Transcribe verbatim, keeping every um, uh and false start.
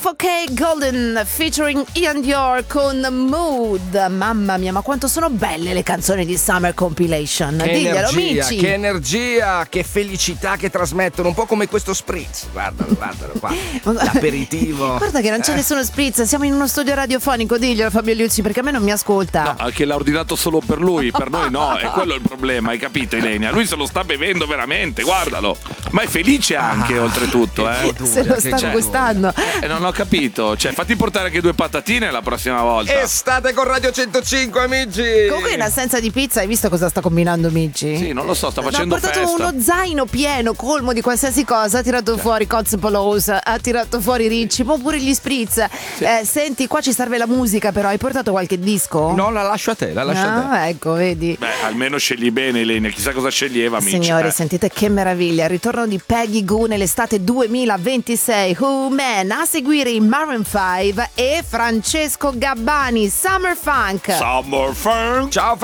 four K Golden featuring Ian Dior con Mood. Mamma mia, ma quanto sono belle le canzoni di Summer Compilation. Che Diglielo, energia, amici. che energia, che felicità che trasmettono, un po' come questo spritz. Guardalo, guardalo qua. L'aperitivo. Guarda che non c'è Eh. nessuno spritz, siamo in uno studio radiofonico, diglielo Fabio Liuzzi, perché a me non mi ascolta. No, che l'ha ordinato solo per lui, per noi no, è quello il problema, hai capito Ilenia? Lui se lo sta bevendo veramente, guardalo. Ma è felice anche, Ah, oltretutto, eh. Se lo sta c'è? gustando. Eh, non ho capito, cioè fatti portare anche due patatine la prossima volta. Estate con Radio centocinque, amici. Comunque in assenza di pizza hai visto cosa sta combinando Mici? Sì, non lo so, sta facendo ha portato festa. uno zaino pieno, colmo di qualsiasi cosa. Ha tirato fuori Cozzopolos, ha tirato fuori Ricci, ma pure gli spritz. Eh, senti, qua ci serve la musica, però hai portato qualche disco? No, la lascio a te, la lascio a te. Ah, ecco, vedi. Beh, almeno scegli bene Ilenia, chissà cosa sceglieva, amici. Signori, eh. sentite che meraviglia, il ritorno di Peggy Goo nell'estate duemilaventisei. Who Man, a seguire i Maroon five e Francesco Gabbani, Summer Funk. Summer Funk. Ciao